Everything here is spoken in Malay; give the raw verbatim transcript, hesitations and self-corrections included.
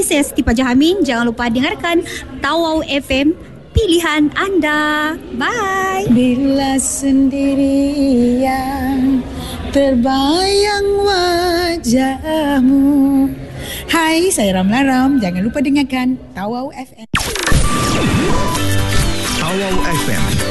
saya Siti Pajahamin. Jangan lupa dengarkan Tawau F M, pilihan anda. Bye. Bila sendirian terbayang wajahmu. Hai, saya Ramla Ram. Jangan lupa dengarkan Tawau F M. Tawau F M